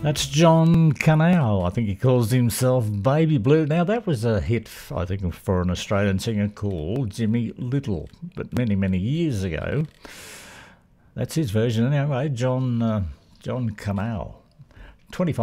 That's John Canal. I think he calls himself Baby Blue. Now, that was a hit, I think, for an Australian singer called Jimmy Little, but many, many years ago. That's his version anyway, John Canal. 25